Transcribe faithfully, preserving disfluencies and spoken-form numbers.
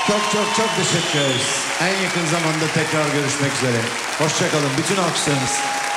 Çok çok çok teşekkür ederiz. En yakın zamanda tekrar görüşmek üzere. Hoşçakalın. Bütün alkışlarınız.